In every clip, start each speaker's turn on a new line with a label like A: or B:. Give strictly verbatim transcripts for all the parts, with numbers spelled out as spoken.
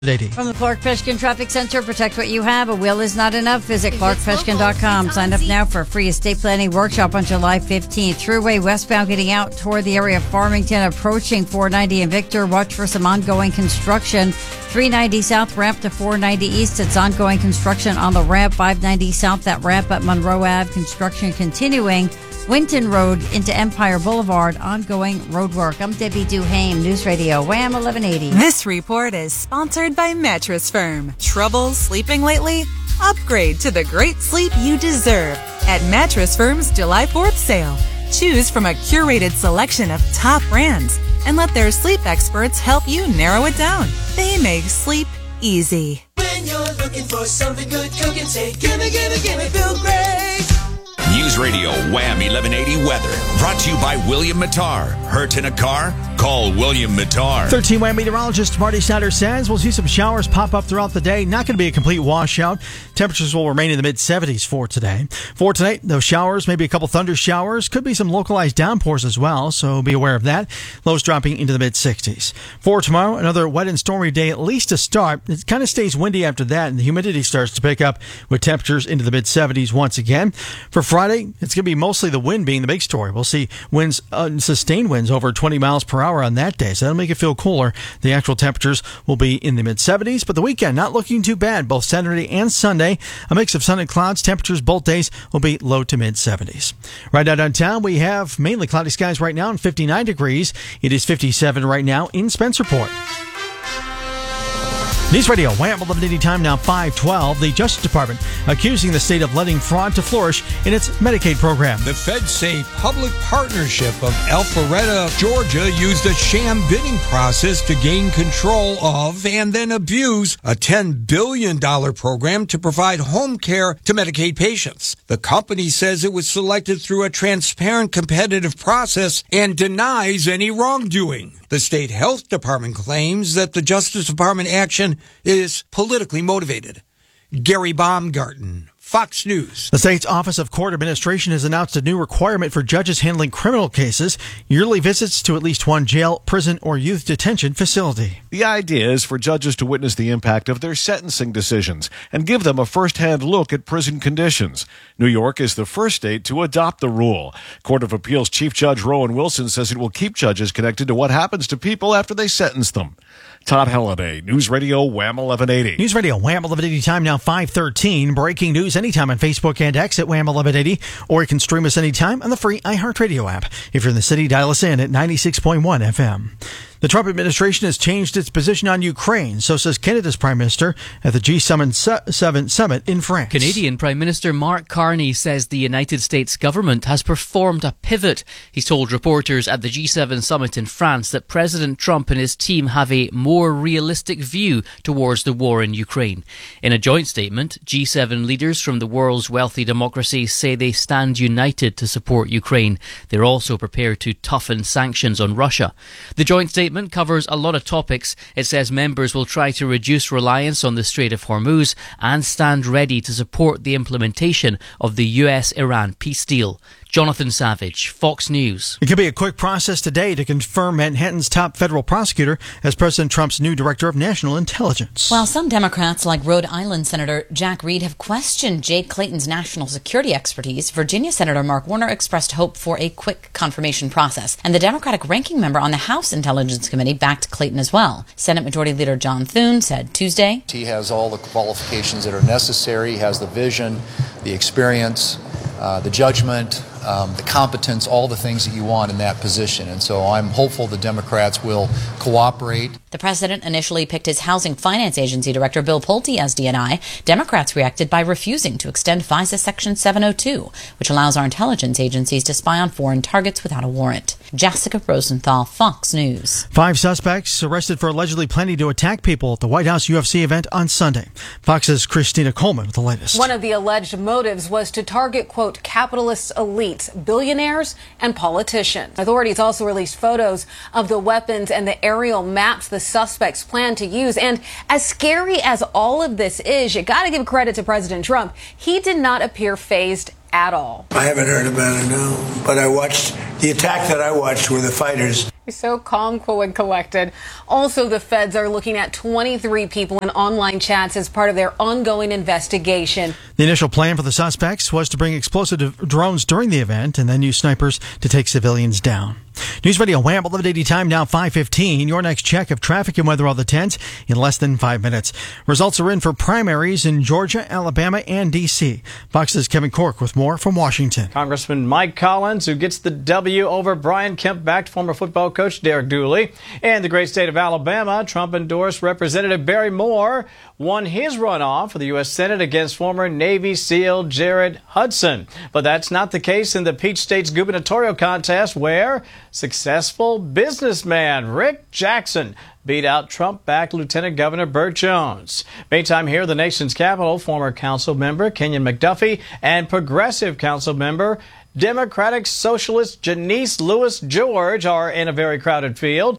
A: From the Clark Peshkin Traffic Center, protect what you have. A will is not enough. Visit clark peshkin dot com. Sign up now for a free estate planning workshop on July fifteenth. Thruway westbound getting out toward the area of Farmington, approaching four ninety and Victor. Watch for some ongoing construction. three ninety south ramp to four ninety east. It's ongoing construction on the ramp. five ninety south, that ramp at Monroe Ave. Construction continuing. Winton Road into Empire Boulevard, ongoing road work. I'm Debbie Duhame, News Radio, Wham eleven eighty.
B: This report is sponsored by Mattress Firm. Trouble sleeping lately? Upgrade to the great sleep you deserve at Mattress Firm's July fourth sale. Choose from a curated selection of top brands and let their sleep experts help you narrow it down. They make sleep easy.
C: When you're looking for something good, cooking, say, gimme, gimme, gimme, feel great.
D: News Radio Wham eleven eighty weather brought to you by William Mattar. Hurt in a car? Call William Mattar.
E: thirteen Wham meteorologist Marty Snyder says we'll see some showers pop up throughout the day. Not going to be a complete washout. Temperatures will remain in the mid seventies for today. For tonight, those showers, maybe a couple thunder showers. Could be some localized downpours as well, so be aware of that. Lows dropping into the mid sixties. For tomorrow, another wet and stormy day, at least to start. It kind of stays windy after that, and the humidity starts to pick up with temperatures into the mid seventies once again. For Friday, it's going to be mostly the wind being the big story. We'll see winds, uh, sustained winds over twenty miles per hour on that day, so that'll make it feel cooler. The actual temperatures will be in the mid seventies, but the weekend not looking too bad. Both Saturday and Sunday, a mix of sun and clouds. Temperatures both days will be low to mid seventies. Right now downtown, we have mainly cloudy skies right now and fifty-nine degrees. It is fifty-seven right now in Spencerport. News Radio, Wham eleven eighty, time now five twelve. The Justice Department accusing the state of letting fraud to flourish in its Medicaid program.
F: The feds say public partnership of Alpharetta, Georgia, used a sham bidding process to gain control of and then abuse a ten billion dollars program to provide home care to Medicaid patients. The company says it was selected through a transparent, competitive process and denies any wrongdoing. The state health department claims that the Justice Department action is politically motivated. Gary Baumgarten, Fox News.
E: The state's Office of Court Administration has announced a new requirement for judges handling criminal cases: yearly visits to at least one jail, prison, or youth detention facility.
G: The idea is for judges to witness the impact of their sentencing decisions and give them a first-hand look at prison conditions. New York is the first state to adopt the rule. Court of Appeals Chief Judge Rowan Wilson says it will keep judges connected to what happens to people after they sentence them. Todd Halliday, News Radio Wham eleven eighty.
E: News Radio Wham eleven eighty, time now five thirteen. Breaking news anytime on Facebook and X at Wham eleven eighty, or you can stream us anytime on the free iHeartRadio app. If you're in the city, dial us in at ninety-six point one F M. The Trump administration has changed its position on Ukraine, so says Canada's Prime Minister at the G seven summit in France.
H: Canadian Prime Minister Mark Carney says the United States government has performed a pivot. He's told reporters at the G seven summit in France that President Trump and his team have a more realistic view towards the war in Ukraine. In a joint statement, G seven leaders from the world's wealthy democracies say they stand united to support Ukraine. They're also prepared to toughen sanctions on Russia. The joint statement covers a lot of topics. It says members will try to reduce reliance on the Strait of Hormuz and stand ready to support the implementation of the U S Iran peace deal. Jonathan Savage, Fox News.
E: It could be a quick process today to confirm Manhattan's top federal prosecutor as President Trump's new director of national intelligence.
I: While some Democrats, like Rhode Island Senator Jack Reed, have questioned Jake Clayton's national security expertise, Virginia Senator Mark Warner expressed hope for a quick confirmation process. And the Democratic ranking member on the House Intelligence Committee backed Clayton as well. Senate Majority Leader John Thune said Tuesday,
J: he has all the qualifications that are necessary. He has the vision, the experience, uh, the judgment, Um, the competence, all the things that you want in that position. And so I'm hopeful the Democrats will cooperate.
I: The president initially picked his Housing Finance Agency Director Bill Pulte as D N I. Democrats reacted by refusing to extend FISA Section seven oh two, which allows our intelligence agencies to spy on foreign targets without a warrant. Jessica Rosenthal, Fox News.
E: Five suspects arrested for allegedly planning to attack people at the White House U F C event on Sunday. Fox's Christina Coleman with the latest.
K: One of the alleged motives was to target, quote, capitalist elites, billionaires, and politicians. Authorities also released photos of the weapons and the aerial maps the suspects plan to use. And as scary as all of this is, you got to give credit to President Trump. He did not appear fazed at all.
L: I haven't heard about it, no. But I watched, the attack that I watched were the fighters.
K: So calm, cool, and collected. Also, the feds are looking at twenty-three people in online chats as part of their ongoing investigation.
E: The initial plan for the suspects was to bring explosive drones during the event and then use snipers to take civilians down. News Radio Wham, eleven eighty time now five fifteen. Your next check of traffic and weather on the tens in less than five minutes. Results are in for primaries in Georgia, Alabama, and D C. Fox's Kevin Cork with more from Washington.
L: Congressman Mike Collins, who gets the W over Brian Kemp-backed former football coach Derek Dooley. In the great state of Alabama, Trump-endorsed Representative Barry Moore won his runoff for the U S Senate against former Navy SEAL Jared Hudson. But that's not the case in the Peach State's gubernatorial contest, where successful businessman Rick Jackson beat out Trump-backed Lieutenant Governor Burt Jones. Meantime, here in the nation's capital, former council member Kenyon McDuffie and progressive council member Democratic Socialist Janice Lewis George are in a very crowded field.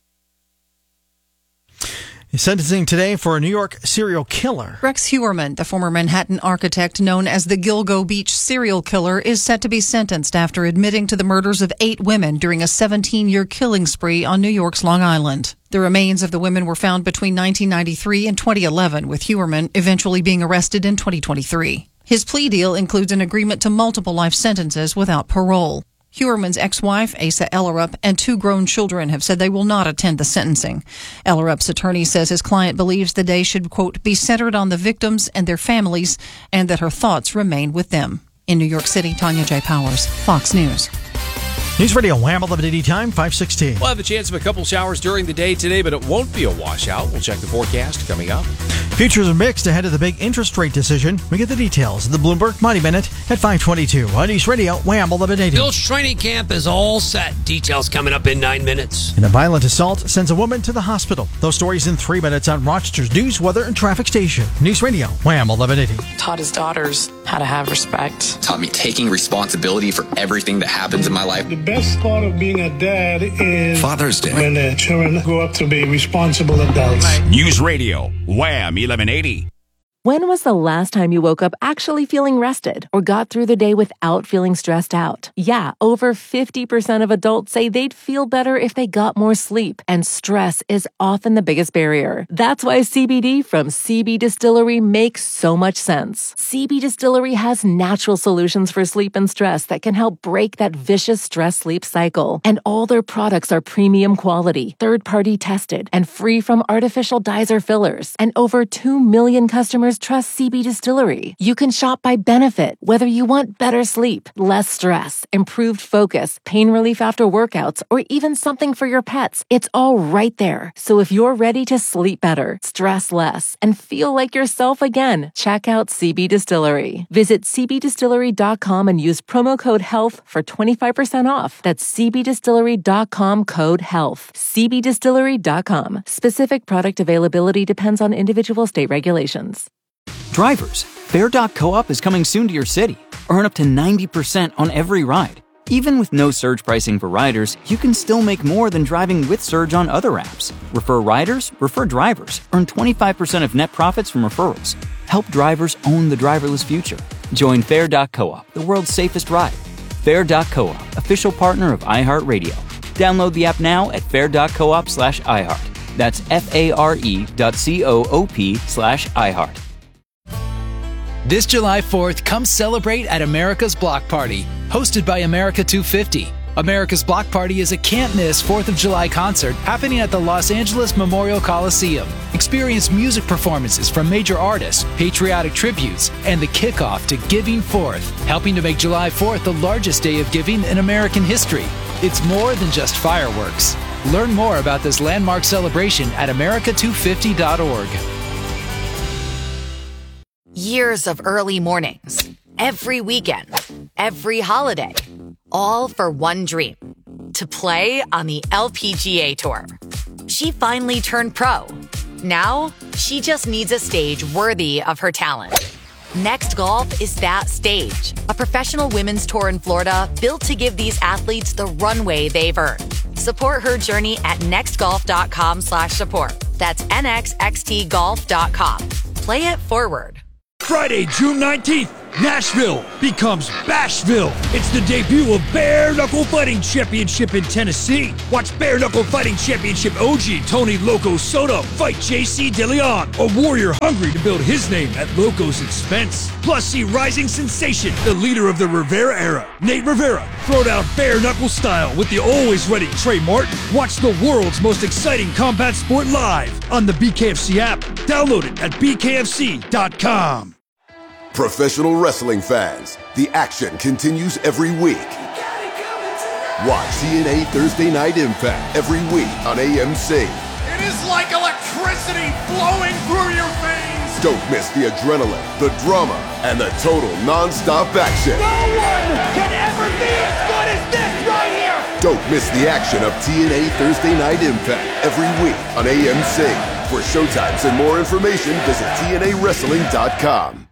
E: Sentencing today for a New York serial killer.
M: Rex Heuermann, the former Manhattan architect known as the Gilgo Beach serial killer, is set to be sentenced after admitting to the murders of eight women during a seventeen-year killing spree on New York's Long Island. The remains of the women were found between nineteen ninety-three and twenty eleven, with Heuermann eventually being arrested in twenty twenty-three. His plea deal includes an agreement to multiple life sentences without parole. Heuermann's ex-wife, Asa Ellerup, and two grown children have said they will not attend the sentencing. Ellerup's attorney says his client believes the day should, quote, be centered on the victims and their families, and that her thoughts remain with them. In New York City, Tanya J. Powers, Fox News.
E: News Radio Wham, eleven eighty time, five sixteen.
N: We'll have a chance of a couple showers during the day today, but it won't be a washout. We'll check the forecast coming up.
E: Futures are mixed ahead of the big interest rate decision. We get the details of the Bloomberg Money Minute at five twenty-two. On News Radio Wham, eleven eighty.
O: Bill's training camp is all set. Details coming up in nine minutes.
E: And a violent assault sends a woman to the hospital. Those stories in three minutes on Rochester's news, weather, and traffic station. News Radio Wham, eleven eighty.
P: Taught his daughters how to have respect.
Q: Taught me taking responsibility for everything that happens in my life.
R: The best part of being a dad is
D: Father's Day,
R: when the children grow up to be responsible adults.
D: News Radio Wham, eleven eighty.
S: When was the last time you woke up actually feeling rested or got through the day without feeling stressed out? Yeah, over fifty percent of adults say they'd feel better if they got more sleep, and stress is often the biggest barrier. That's why C B D from C B Distillery makes so much sense. C B Distillery has natural solutions for sleep and stress that can help break that vicious stress-sleep cycle. And all their products are premium quality, third-party tested, and free from artificial dyes or fillers. And over two million customers trust C B Distillery. You can shop by benefit, whether you want better sleep, less stress, improved focus, pain relief after workouts, or even something for your pets. It's all right there. So if you're ready to sleep better, stress less, and feel like yourself again, check out C B Distillery. Visit c b distillery dot com and use promo code HEALTH for twenty-five percent off. That's c b distillery dot com, code HEALTH. c b distillery dot com. Specific product availability depends on individual state regulations.
T: Drivers, Fair dot coop is coming soon to your city. Earn up to ninety percent on every ride. Even with no surge pricing for riders, you can still make more than driving with Surge on other apps. Refer riders, refer drivers. Earn twenty-five percent of net profits from referrals. Help drivers own the driverless future. Join Fair dot coop, the world's safest ride. Fair dot coop, official partner of iHeartRadio. Download the app now at fair dot coop slash iHeart. That's F-A-R-E dot C-O-O-P slash iHeart.
U: This July fourth, come celebrate at America's Block Party, hosted by America two fifty. America's Block Party is a can't-miss fourth of July concert happening at the Los Angeles Memorial Coliseum. Experience music performances from major artists, patriotic tributes, and the kickoff to Giving Fourth, helping to make July fourth the largest day of giving in American history. It's more than just fireworks. Learn more about this landmark celebration at america two fifty dot org.
V: Years of early mornings, every weekend, every holiday, all for one dream, to play on the L P G A Tour. She finally turned pro. Now, she just needs a stage worthy of her talent. Next Golf is that stage, a professional women's tour in Florida built to give these athletes the runway they've earned. Support her journey at nextgolf.com slash support. That's N X X T golf dot com. Play it forward.
W: Friday, June nineteenth,
O: Nashville becomes Bashville. It's the debut of Bare Knuckle Fighting Championship in Tennessee. Watch Bare Knuckle Fighting Championship O G Tony Loco Soto fight J C DeLeon, a warrior hungry to build his name at Loco's expense. Plus, see rising sensation, the leader of the Rivera era, Nate Rivera, throw down bare knuckle style with the always ready Trey Martin. Watch the world's most exciting combat sport live on the B K F C app. Download it at B K F C dot com.
A: Professional wrestling fans, the action continues every week. Watch T N A Thursday Night Impact every week on A M C.
B: It is like electricity flowing through your veins.
A: Don't miss the adrenaline, the drama, and the total non-stop action.
B: No one can ever be as good as this right here.
A: Don't miss the action of T N A Thursday Night Impact every week on A M C. For showtimes and more information, visit T N A wrestling dot com.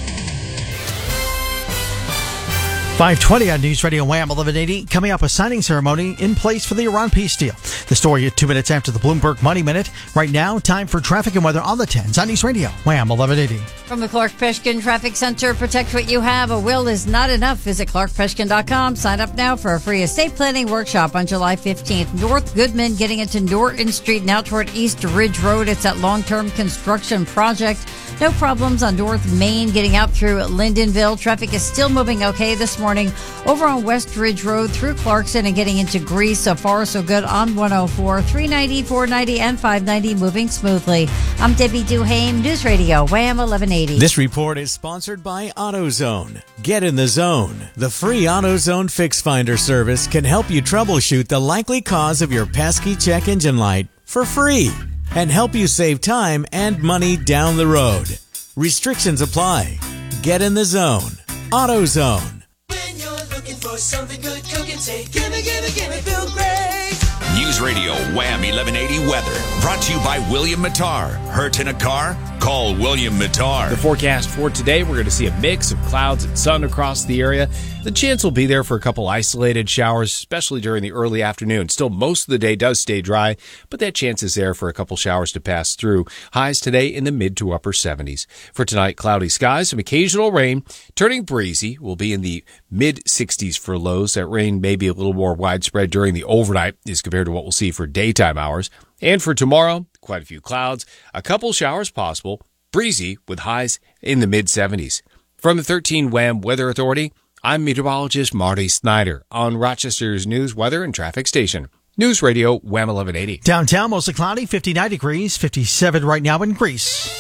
E: five twenty on News Radio Wham eleven eighty. Coming up, a signing ceremony in place for the Iran peace deal. The story at two minutes after the Bloomberg Money Minute. Right now, time for traffic and weather on the tens on News Radio Wham eleven eighty.
W: From the Clark Peshkin Traffic Center, protect what you have. A will is not enough. Visit clark peshkin dot com. Sign up now for a free estate planning workshop on July fifteenth. North Goodman getting into Norton Street now toward East Ridge Road. It's that long-term construction project. No problems on North Main getting out through Lindenville. Traffic is still moving okay this morning over on West Ridge Road through Clarkson and getting into Greece. So far, so good on one oh four, three ninety, four ninety, and five ninety, moving smoothly. I'm Debbie Duhame, News Radio Wham eleven eighty.
X: This report is sponsored by AutoZone. Get in the zone. The free AutoZone Fix Finder service can help you troubleshoot the likely cause of your pesky check engine light for free and help you save time and money down the road. Restrictions apply. Get in the zone. AutoZone.
C: When you're looking for something good cooking, say gimme, gimme, gimme Bill Gray.
D: News Radio Wham eleven eighty weather. Brought to you by William Mattar. Hurt in a car? Call William Mattar.
N: The forecast for today, we're going to see a mix of clouds and sun across the area. The chance will be there for a couple isolated showers, especially during the early afternoon. Still, most of the day does stay dry, but that chance is there for a couple showers to pass through. Highs today in the mid to upper seventies. For tonight, cloudy skies, some occasional rain. Turning breezy, will be in the mid sixties for lows. That rain may be a little more widespread during the overnight as compared to what we'll see for daytime hours. And for tomorrow, quite a few clouds, a couple showers possible, breezy with highs in the mid seventies. From the thirteen Wham Weather Authority, I'm meteorologist Marty Snyder on Rochester's News, Weather, and Traffic Station. News Radio Wham eleven eighty.
E: Downtown, mostly cloudy, fifty-nine degrees, fifty-seven right now in Greece.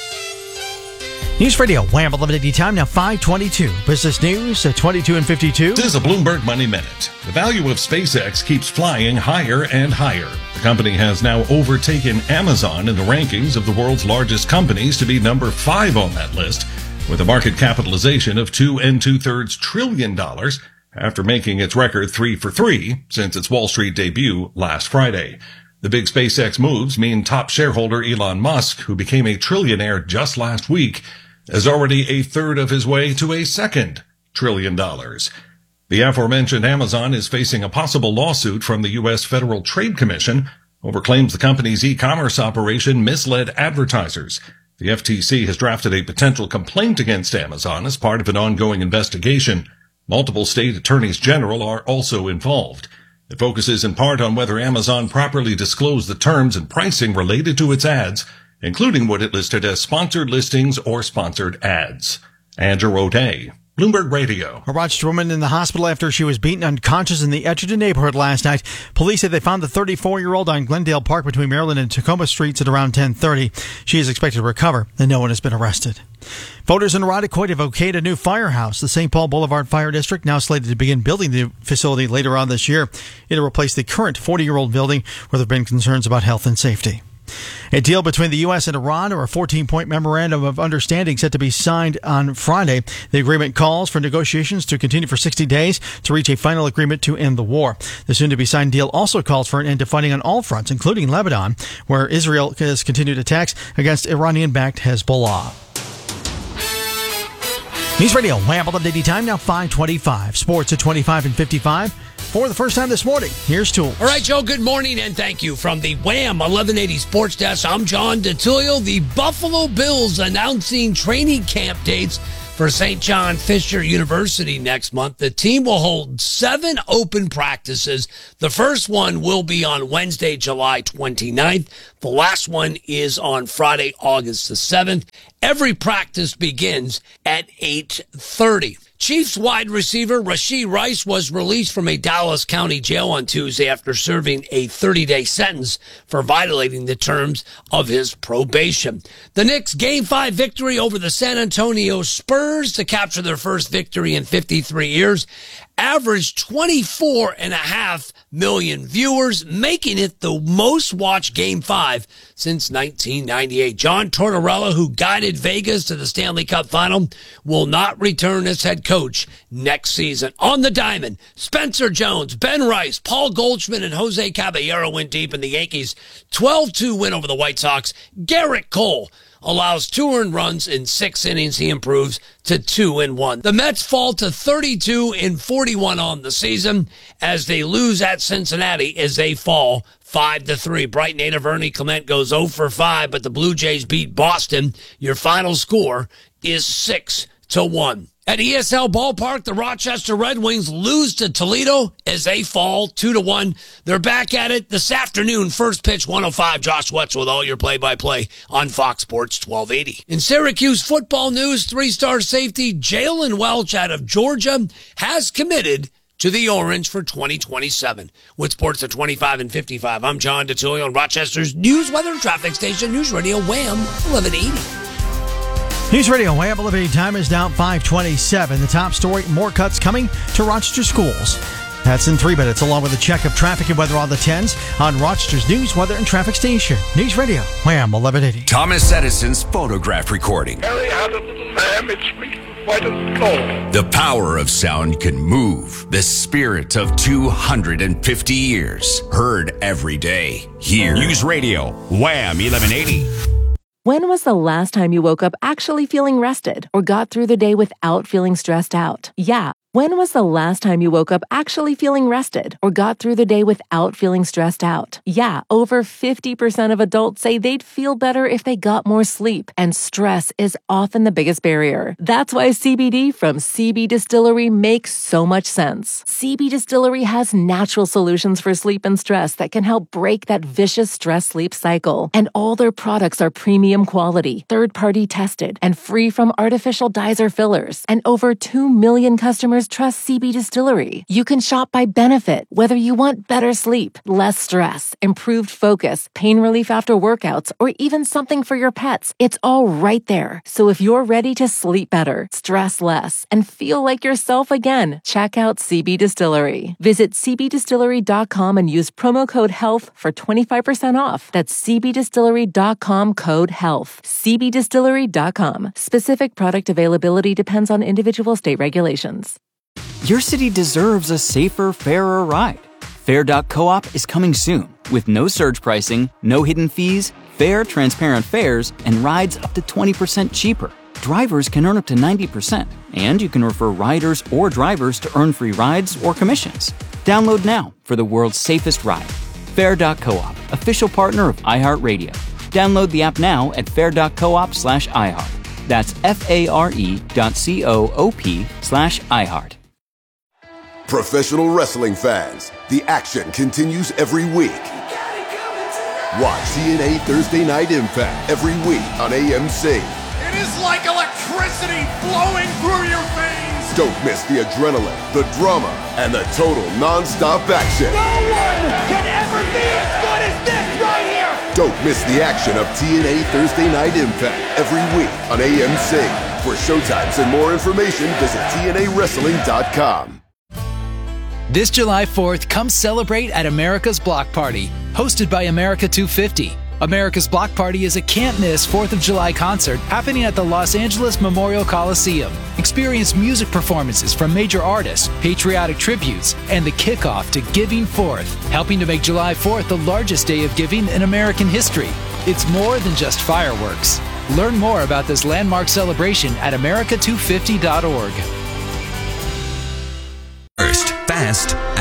E: News Radio Wham eleven eighty time now five twenty-two. Business news at twenty-two and fifty-two.
Y: This is a Bloomberg Money Minute. The value of SpaceX keeps flying higher and higher. The company has now overtaken Amazon in the rankings of the world's largest companies to be number five on that list, with a market capitalization of two and two-thirds trillion dollars after making its record three for three since its Wall Street debut last Friday. The big SpaceX moves mean top shareholder Elon Musk, who became a trillionaire just last week, is already a third of his way to a second trillion dollars. The aforementioned Amazon is facing a possible lawsuit from the U S Federal Trade Commission over claims the company's e-commerce operation misled advertisers. The F T C has drafted a potential complaint against Amazon as part of an ongoing investigation. Multiple state attorneys general are also involved. It focuses in part on whether Amazon properly disclosed the terms and pricing related to its ads, including what it listed as sponsored listings or sponsored ads. Andrew O'Day, Bloomberg Radio.
E: A Rochester woman in the hospital after she was beaten unconscious in the Edgerton neighborhood last night. Police said they found the thirty-four-year-old on Glendale Park between Maryland and Tacoma Streets at around ten thirty. She is expected to recover, and no one has been arrested. Voters in Irondequoit have okayed a new firehouse. The Saint Paul Boulevard Fire District now slated to begin building the facility later on this year. It'll replace the current forty-year-old building where there have been concerns about health and safety. A deal between the U S and Iran, or a fourteen-point memorandum of understanding set to be signed on Friday. The agreement calls for negotiations to continue for sixty days to reach a final agreement to end the war. The soon-to-be-signed deal also calls for an end to fighting on all fronts, including Lebanon, where Israel has continued attacks against Iranian-backed Hezbollah. News Radio, Wham eleven eighty time, now five twenty-five. Sports at twenty-five and fifty-five. For the first time this morning, here's Tools.
O: All right, Joe, good morning, and thank you. From the Wham eleven eighty Sports Desk, I'm John DeTullio. The Buffalo Bills announcing training camp dates
F: for Saint John Fisher University next month. The team will hold seven open practices. The first one will be on Wednesday, July twenty-ninth. The last one is on Friday, August the seventh. Every practice begins at eight thirty. Chiefs wide receiver Rashee Rice was released from a Dallas County jail on Tuesday after serving a thirty-day sentence for violating the terms of his probation. The Knicks' Game five victory over the San Antonio Spurs to capture their first victory in fifty-three years averaged twenty-four and a half million viewers, making it the most watched Game five since nineteen ninety-eight. John Tortorella, who guided Vegas to the Stanley Cup final, will not return as head coach next season. On the diamond, Spencer Jones, Ben Rice, Paul Goldschmidt, and Jose Caballero went deep in the Yankees' twelve two win over the White Sox. Garrett Cole allows two earned runs in six innings. He improves to two and one. The Mets fall to thirty-two and forty-one on the season as they lose at Cincinnati as they fall five to three. Bright native Ernie Clement goes oh for five, but the Blue Jays beat Boston. Your final score is six to one. At E S L Ballpark, the Rochester Red Wings lose to Toledo as they fall two to one. They're back at it this afternoon. First pitch, one oh five. Josh Wetzel with all your play-by-play on Fox Sports twelve eighty. In Syracuse football news, three-star safety Jalen Welch out of Georgia has committed to the Orange for twenty twenty-seven. With sports at twenty-five and fifty-five, I'm John DeTullio on Rochester's News, Weather, and Traffic Station, News Radio Wham eleven eighty.
E: News Radio Wham eleven eighty. Time is now five twenty-seven. The top story, more cuts coming to Rochester schools. That's in three minutes, along with a check of traffic and weather on the tens on Rochester's News, Weather, and Traffic Station. News Radio Wham eleven eighty.
D: Thomas Edison's photograph recording.
G: Harry had a little lamb, it speaks quite a soul.
D: The power of sound can move the spirit of two hundred fifty years. Heard every day. Here. News Radio Wham eleven eighty.
S: When was the last time you woke up actually feeling rested or got through the day without feeling stressed out? Yeah. When was the last time you woke up actually feeling rested or got through the day without feeling stressed out? Yeah, over fifty percent of adults say they'd feel better if they got more sleep, and stress is often the biggest barrier. That's why C B D from C B Distillery makes so much sense. C B Distillery has natural solutions for sleep and stress that can help break that vicious stress-sleep cycle. And all their products are premium quality, third-party tested, and free from artificial dyes or fillers. And over two million customers trust C B Distillery. You can shop by benefit, whether you want better sleep, less stress, improved focus, pain relief after workouts, or even something for your pets. It's all right there. So if you're ready to sleep better, stress less, and feel like yourself again, check out C B Distillery. Visit c b distillery dot com and use promo code HEALTH for twenty-five percent off. That's c b distillery dot com code HEALTH. c b distillery dot com. Specific product availability depends on individual state regulations.
T: Your city deserves a safer, fairer ride. Fair dot coop is coming soon with no surge pricing, no hidden fees, fair, transparent fares, and rides up to twenty percent cheaper. Drivers can earn up to ninety percent, and you can refer riders or drivers to earn free rides or commissions. Download now for the world's safest ride. Fair dot coop, official partner of iHeartRadio. Download the app now at fair dot coop slash iHeart. That's F-A-R-E dot C-O-O-P slash iHeart.
A: Professional wrestling fans, the action continues every week. Watch T N A Thursday Night Impact every week on A M C.
B: It is like electricity flowing through your veins.
A: Don't miss the adrenaline, the drama, and the total non-stop action.
B: No one can ever be as good as this right here.
A: Don't miss the action of T N A Thursday Night Impact every week on A M C. For showtimes and more information, visit T N A wrestling dot com.
U: This July fourth, come celebrate at America's Block Party, hosted by America two fifty. America's Block Party is a can't-miss fourth of July concert happening at the Los Angeles Memorial Coliseum. Experience music performances from major artists, patriotic tributes, and the kickoff to Giving Fourth, helping to make July fourth the largest day of giving in American history. It's more than just fireworks. Learn more about this landmark celebration at america two fifty dot org.
D: First, fast,